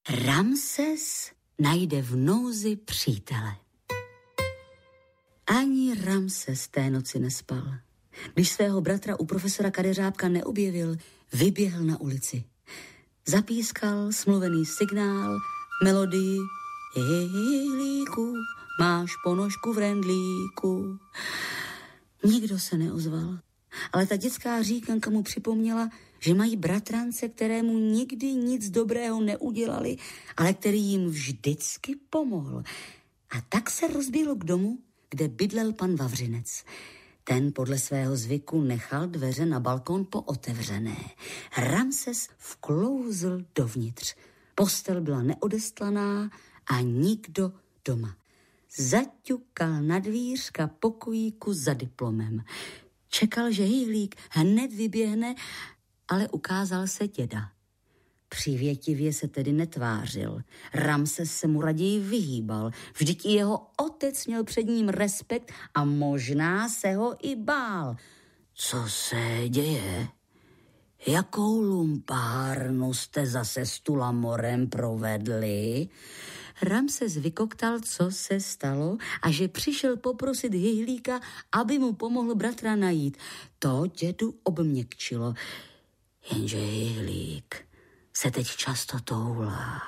Ramses najde v nouzi přítele. Ani Ramses té noci nespal. Když svého bratra u profesora Kadeřábka neobjevil, vyběhl na ulici. Zapískal smluvený signál, melodii Jejlíku, máš ponožku v rendlíku. Nikdo se neozval, ale ta dětská říkanka mu připomněla, že mají bratrance, kterému nikdy nic dobrého neudělali, ale který jim vždycky pomohl. A tak se rozběhl k domu, kde bydlel pan Vavřinec. Ten podle svého zvyku nechal dveře na balkón pootevřené. Ramses vklouzl dovnitř. Postel byla neodestlaná a nikdo doma. Zaťukal na dvířka pokojíku za diplomem. Čekal, že Hejlík hned vyběhne, ale ukázal se děda. Přívětivě se tedy netvářil. Ramses se mu raději vyhýbal. Vždyť i jeho otec měl před ním respekt a možná se ho i bál. Co se děje? Jakou lumpárnu jste zase s Tulamorem provedli? Ramses vykoktal, co se stalo a že přišel poprosit Hyhlíka, aby mu pomohl bratra najít. To dědu obměkčilo. Jenže Hyhlík se teď často toulá.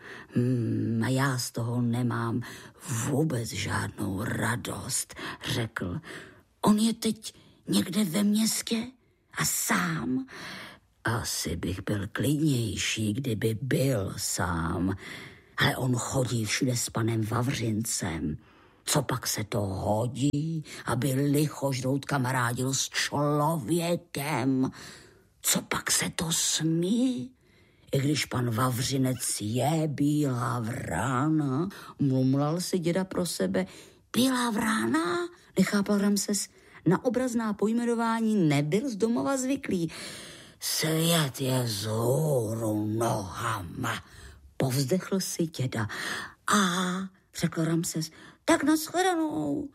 A já z toho nemám vůbec žádnou radost, řekl. On je teď někde ve městě a sám. Asi bych byl klidnější, kdyby byl sám. Ale on chodí všude s panem Vavřincem. Co pak se to hodí, aby lichožrout kamarádil s člověkem? Co pak se to smí? I když pan Vavřinec je bílá vrána, mumlal si děda pro sebe. Bílá vrána? Nechápal Ramses. Na obrazná pojmenování nebyl z domova zvyklý. Svět je vzhůru nohama, povzdechl si děda. A, řekl Ramses, tak nashledanou.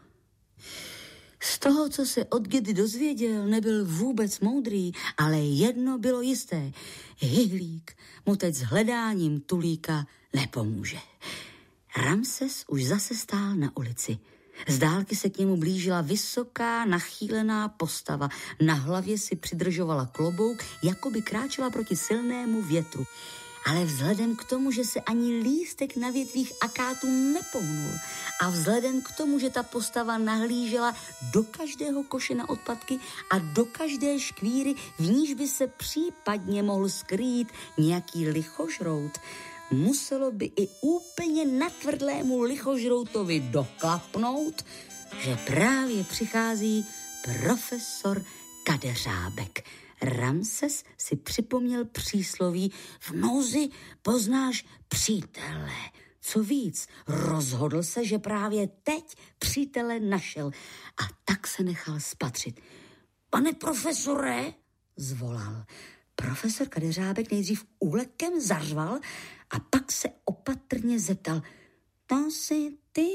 Z toho, co se od dědy dozvěděl, nebyl vůbec moudrý, ale jedno bylo jisté. Hyhlík mu teď s hledáním Tulíka nepomůže. Ramses už zase stál na ulici. Z dálky se k němu blížila vysoká, nachýlená postava. Na hlavě si přidržovala klobouk, jako by kráčela proti silnému větru. Ale vzhledem k tomu, že se ani lístek na větvích akátů nepohnul a vzhledem k tomu, že ta postava nahlížela do každého koše na odpadky a do každé škvíry, v níž by se případně mohl skrýt nějaký lichožrout, muselo by i úplně natvrdlému lichožroutovi doklapnout, že právě přichází profesor Kadeřábek. Ramses si připomněl přísloví: v nouzi poznáš přítele. Co víc, rozhodl se, že právě teď přítele našel a tak se nechal spatřit. Pane profesore, zvolal. Profesor Kadeřábek nejdřív úlekem zařval a pak se opatrně zeptal. To jsi ty,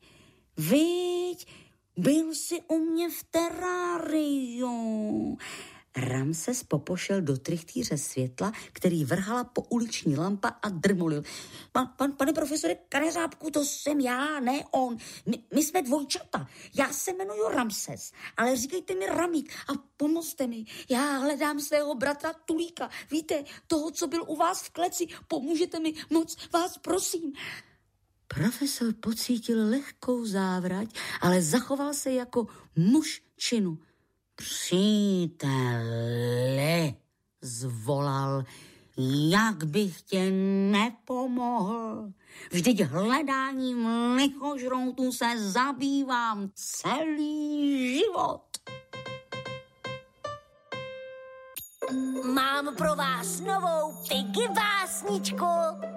viď, byl jsi u mě v teráriu. Ramses popošel do trichtýře světla, který vrhala po uliční lampa a drmolil. Pane profesore Kadeřábku, to jsem já, ne on. My jsme dvojčata. Já se jmenuji Ramses, ale říkejte mi Ramík a pomozte mi. Já hledám svého bratra Tulíka. Víte, toho, co byl u vás v kleci. Pomůžete mi, moc vás prosím. Profesor pocítil lehkou závrať, ale zachoval se jako muž činu. Příteli, zvolal, jak bych tě nepomohl. Vždyť hledáním lichožroutů se zabývám celý život. Mám pro vás novou Piggy básničku.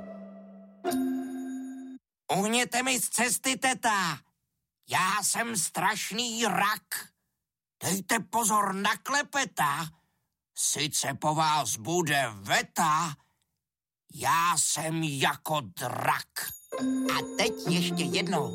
Uhněte mi z cesty, teta. Já jsem strašný rak. Dejte pozor na klepeta, sice po vás bude veta, já jsem jako drak. A teď ještě jednou.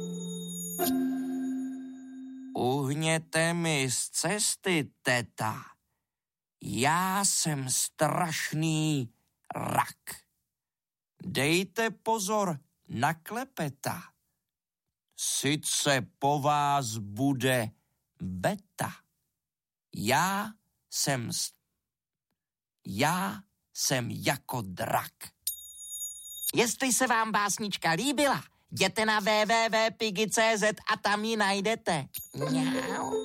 Uhněte mi z cesty, teta, já jsem strašný rak. Dejte pozor na klepeta. Sice po vás bude beta. Já jsem jako drak. Jestli se vám básnička líbila, jděte na www.piggy.cz a tam ji najdete. Mňau.